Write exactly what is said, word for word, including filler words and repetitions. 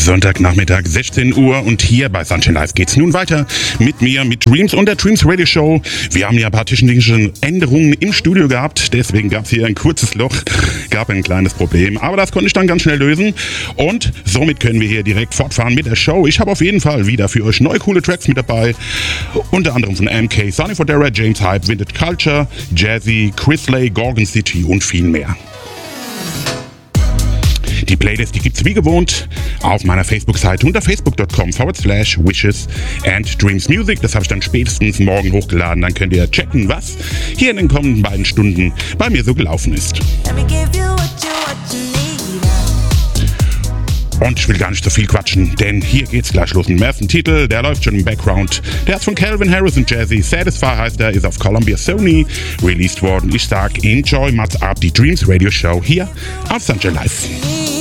Sonntagnachmittag, sechzehn Uhr, und hier bei Sunshine Live geht's nun weiter mit mir, mit Dreams und der Dreams Radio Show. Wir haben ja ein paar technische Änderungen im Studio gehabt, deswegen gab's hier ein kurzes Loch, gab ein kleines Problem, aber das konnte ich dann ganz schnell lösen und somit können wir hier direkt fortfahren mit der Show. Ich habe auf jeden Fall wieder für euch neue coole Tracks mit dabei, unter anderem von M K, Sonny Fodera, James Hype, Vintage Culture, Jazzy, Chris Lay, Gorgon City und viel mehr. Die Playlist, die gibt's wie gewohnt auf meiner Facebook-Seite unter facebook.com forward slash wishes and dreams music. Das habe ich dann spätestens morgen hochgeladen. Dann könnt ihr checken, was hier in den kommenden beiden Stunden bei mir so gelaufen ist. Und ich will gar nicht so viel quatschen, denn hier geht's gleich los mit dem ersten Titel. Der läuft schon im Background. Der ist von Calvin Harris und Jazzy. Satisfy heißt er, ist auf Columbia Sony released worden. Ich sag, enjoy, Mats ab, die Dreams Radio Show hier auf Sunshine Live.